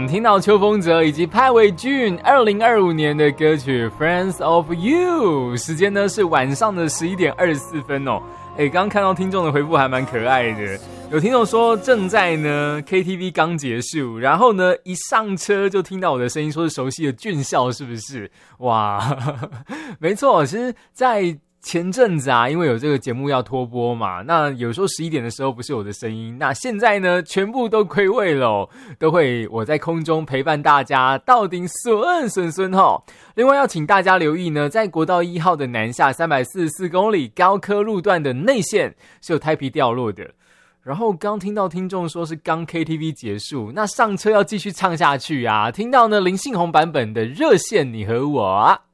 听到邱锋泽以及潘玮俊2025年的歌曲 Friends of You， 时间呢是晚上的11点24分哦。刚刚看到听众的回复还蛮可爱的，有听众说正在呢 KTV 刚结束，然后呢一上车就听到我的声音，说是熟悉的俊孝，是不是？哇，没错，其实在前阵子啊，因为有这个节目要拖播嘛，那有时候11点的时候不是我的声音，那现在呢全部都归位了，都会我在空中陪伴大家到顶顺齁。另外要请大家留意呢，在国道1号的南下344公里高科路段的内线是有胎皮掉落的。然后刚听到听众说是刚 KTV 结束，那上车要继续唱下去啊，听到呢林信宏版本的热线你和我啊。